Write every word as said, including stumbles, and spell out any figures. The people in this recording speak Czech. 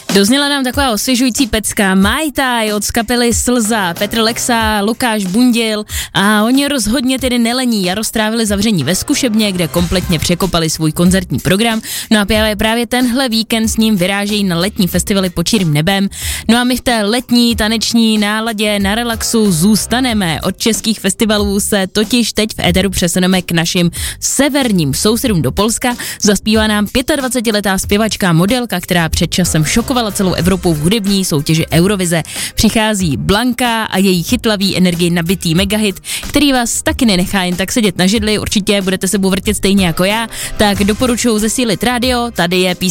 Dozněla nám taková osvěžující pecka Mai Tai od z kapely Slza, Petr Lexa, Lukáš Bundil a oni rozhodně tedy nelení. Jaro strávili zavření ve zkušebně, kde kompletně překopali svůj koncertní program. No a právě tenhle víkend s ním vyrážejí na letní festivaly pod širým nebem. No a my v té letní taneční náladě na relaxu zůstaneme. Od českých festivalů se totiž teď v éteru přesuneme k našim severním sousedům do Polska. Zaspívá nám dvacetiletá zpěvačka modelka, která před časem šokovala celou Evropou v hudební soutěži Eurovize. Přichází Blanka a její chytlavý energii nabitý megahit, který vás taky nenechá jen tak sedět na židli, určitě budete se vrtět stejně jako já, tak doporučuji zesílit rádio, tady je písnička